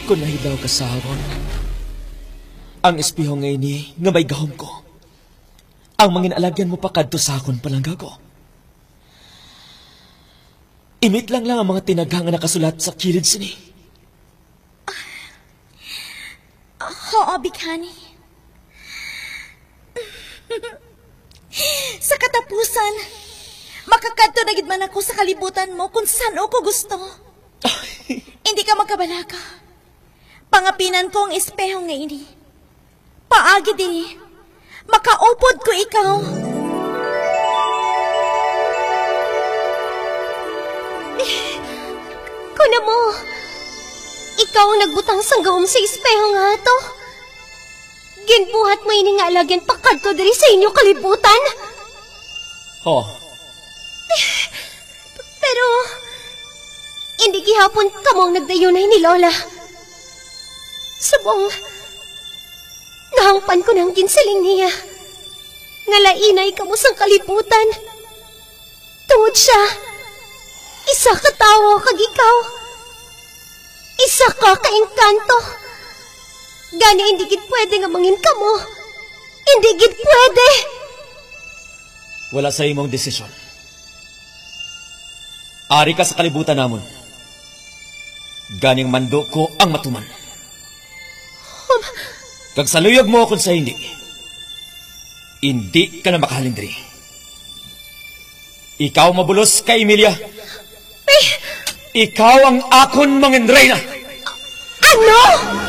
Kung nahidaw ka sa haron, ang espeho nga ini nga may gahom ko, ang manginalagyan mo pa kadto sa akon palanggago. Imit lang ang mga tinaga nga nakasulat sa kilid sini. Oo, Bighani. Sa katapusan, makakadto na gid man ako sa kalibutan mo kung saan ako gusto. Hindi ka magkabalaka. Pangapinan ko ang espeho nga ini. Paagi din, makaupod ko ikaw. Kuna mo, ikaw ang nagbutang sanggawom sa espeho nga to. Ginbuhat mo ini nga alagyan pakad ko diri sa inyo kalibutan. Oh. Pero, hindi gihapon kamo ang nagdayunay ni Lola. Subong, nahangpan ko ng ginsaling niya. Ngalainay kamo sang kalibutan. Tungod siya, isa ka tawo kag ikaw. Isa ka kaengkanto. Gani hindi gid pwede nga mangin ka mo. Hindi gid pwede. Wala sa imong desisyon. Ari ka sa kalibutan namon. Ganing mando ko ang matuman. Kag saluyog mo kung sa hindi ka na makahalindri. Ikaw mabulos kay Emilia. Ikaw ang akon mangin reyna. Ano?